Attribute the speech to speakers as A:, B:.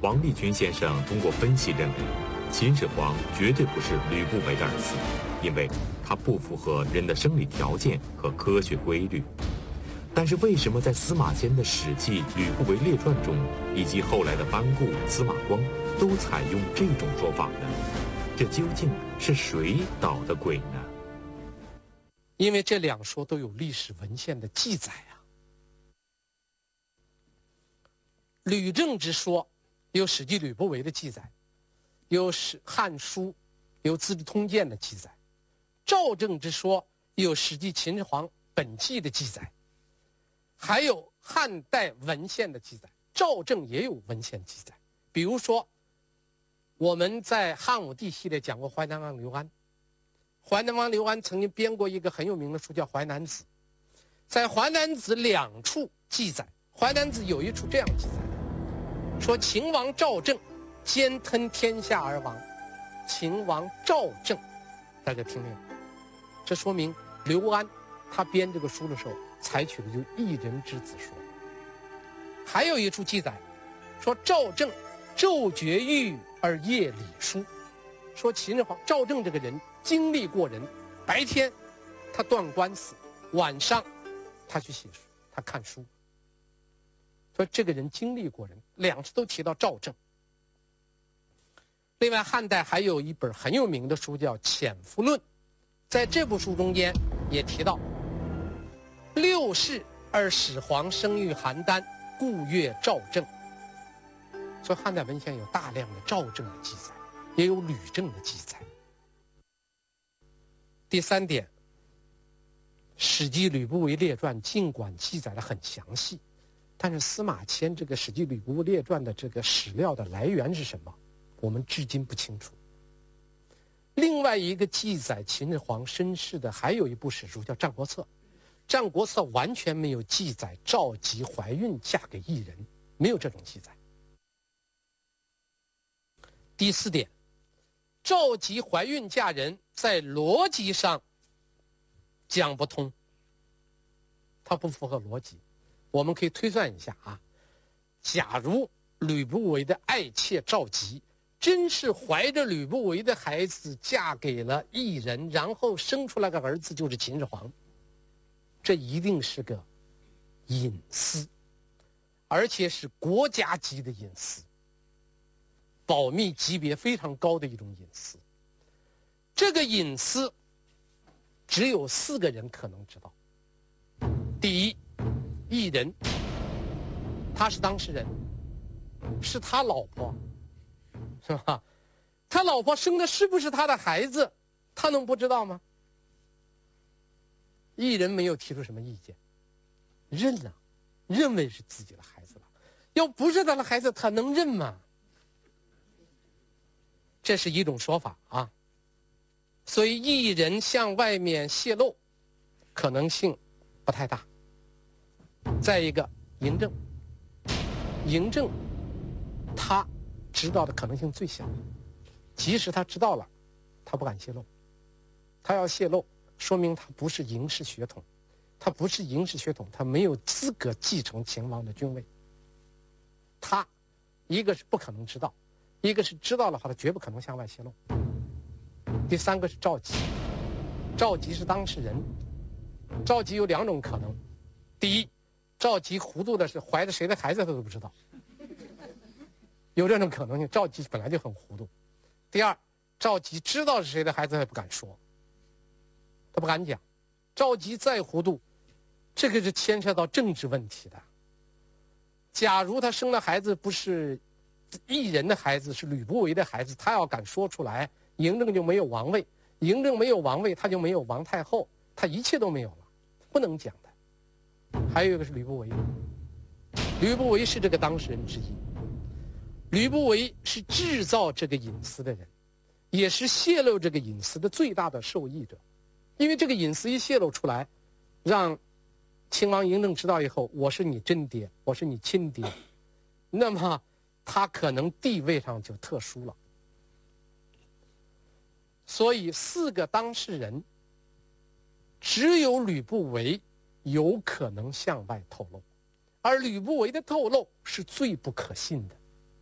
A: 王立群先生通过分析认为，秦始皇绝对不是吕不韦的儿子，因为他不符合人的生理条件和科学规律。但是为什么在司马迁的《史记·吕不韦列传》中，以及后来的班固、司马光都采用这种说法呢？这究竟是谁捣的鬼呢？
B: 因为这两说都有历史文献的记载啊。吕政之说有《史记·吕不韦》的记载，有《汉书》，有《资治通鉴》的记载；赵政之说有《史记·秦始皇本纪》的记载，还有汉代文献的记载。赵政也有文献记载，比如说我们在汉武帝系列讲过淮南王刘安，淮南王刘安曾经编过一个很有名的书叫《淮南子》，在《淮南子》两处记载，《淮南子》有一处这样记载，说秦王赵政兼吞天下而亡。秦王赵政，大家听没有？这说明刘安他编这个书的时候采取的就是一人之子说。还有一处记载说赵政昼绝狱而夜礼书，说秦始皇赵政这个人经历过人，白天他断官司，晚上他去写书，他看书。说这个人经历过人，两次都提到赵政。另外汉代还有一本很有名的书叫《潜伏论》，在这部书中间也提到六世而始皇生育邯郸，故曰赵政。所以汉代文献有大量的赵政的记载，也有吕政的记载。第三点，《史记·吕不韦列传》尽管记载得很详细，但是司马迁这个《史记·吕不韦列传》的这个史料的来源是什么，我们至今不清楚。另外一个记载秦始皇身世的还有一部史书叫《战国策》，《战国策》完全没有记载赵姬怀孕嫁给异人，没有这种记载。第四点，赵姬怀孕嫁人在逻辑上讲不通，它不符合逻辑。我们可以推算一下啊，假如吕不韦的爱妾赵姬真是怀着吕不韦的孩子嫁给了异人，然后生出来个儿子就是秦始皇，这一定是个隐私，而且是国家级的隐私，保密级别非常高的一种隐私。这个隐私只有4个人可能知道。第一，异人，他是当事人，是他老婆，是吧？他老婆生的是不是他的孩子，他能不知道吗？异人没有提出什么意见，认了，认为是自己的孩子了。要不是他的孩子，他能认吗？这是一种说法啊。所以异人向外面泄露可能性不太大。再一个，嬴政他知道的可能性最小，即使他知道了，他不敢泄露。他要泄露，说明他不是嬴氏血统，他不是嬴氏血统，他没有资格继承秦王的君位。他一个是不可能知道，一个是知道的话，他绝不可能向外泄露。第三个是赵姬，赵姬是当事人。赵姬有2种可能：第一，赵姬糊涂的是怀着谁的孩子他都不知道，有这种可能性，赵姬本来就很糊涂。第二，赵姬知道是谁的孩子他也不敢说，他不敢讲。赵姬再糊涂，这个是牵涉到政治问题的。假如他生的孩子不是异人的孩子，是吕不韦的孩子，他要敢说出来，嬴政就没有王位，嬴政没有王位，他就没有王太后，他一切都没有了，不能讲的。还有一个是吕不韦，吕不韦是这个当事人之一，吕不韦是制造这个隐私的人，也是泄露这个隐私的最大的受益者。因为这个隐私一泄露出来，让秦王嬴政知道以后，我是你真爹，我是你亲爹，那么他可能地位上就特殊了。所以4个当事人，只有吕不韦有可能向外透露，而吕不韦的透露是最不可信的。